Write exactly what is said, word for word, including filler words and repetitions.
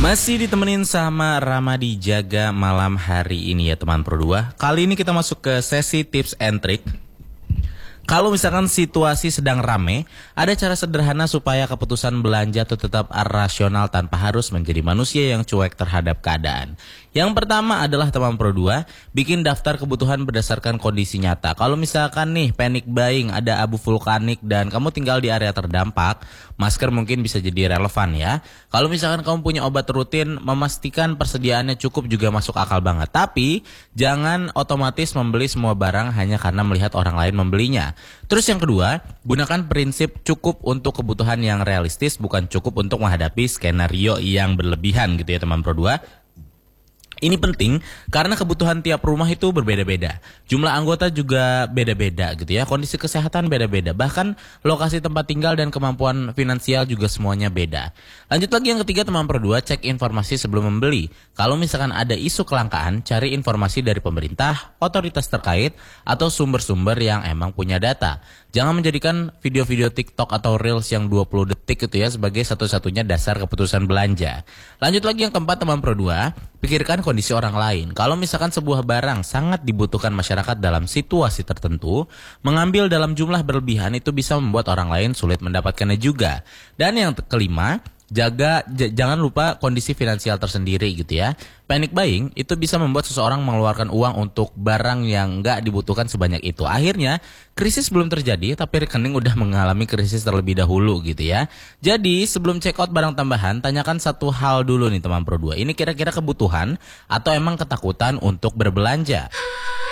Masih ditemenin sama Ramadi Jaga malam hari ini ya teman Pro dua. Kali ini kita masuk ke sesi tips and trick. Kalau misalkan situasi sedang rame, ada cara sederhana supaya keputusan belanja itu tetap rasional tanpa harus menjadi manusia yang cuek terhadap keadaan. Yang pertama adalah teman Pro dua, bikin daftar kebutuhan berdasarkan kondisi nyata. Kalau misalkan nih panic buying, ada abu vulkanik dan kamu tinggal di area terdampak, masker mungkin bisa jadi relevan ya. Kalau misalkan kamu punya obat rutin, memastikan persediaannya cukup juga masuk akal banget. Tapi jangan otomatis membeli semua barang hanya karena melihat orang lain membelinya. Terus yang kedua, gunakan prinsip cukup untuk kebutuhan yang realistis, bukan cukup untuk menghadapi skenario yang berlebihan gitu ya teman Pro dua. Ini penting karena kebutuhan tiap rumah itu berbeda-beda. Jumlah anggota juga beda-beda gitu ya. Kondisi kesehatan beda-beda. Bahkan lokasi tempat tinggal dan kemampuan finansial juga semuanya beda. Lanjut lagi yang ketiga teman Pro dua, cek informasi sebelum membeli. Kalau misalkan ada isu kelangkaan, cari informasi dari pemerintah, otoritas terkait, atau sumber-sumber yang emang punya data. Jangan menjadikan video-video TikTok atau Reels yang dua puluh detik gitu ya sebagai satu-satunya dasar keputusan belanja. Lanjut lagi yang keempat teman Pro dua, pikirkan kondisi orang lain. Kalau misalkan sebuah barang sangat dibutuhkan masyarakat dalam situasi tertentu, mengambil dalam jumlah berlebihan itu bisa membuat orang lain sulit mendapatkannya juga. Dan yang kelima, jaga j- jangan lupa kondisi finansial tersendiri gitu ya. Panic buying itu bisa membuat seseorang mengeluarkan uang untuk barang yang nggak dibutuhkan sebanyak itu. Akhirnya krisis belum terjadi tapi rekening udah mengalami krisis terlebih dahulu gitu ya. Jadi sebelum check out barang tambahan, tanyakan satu hal dulu nih teman Pro dua. Ini kira-kira kebutuhan atau emang ketakutan untuk berbelanja?